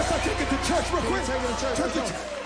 I take it to church real quick? Take it to church. Church, Let's go.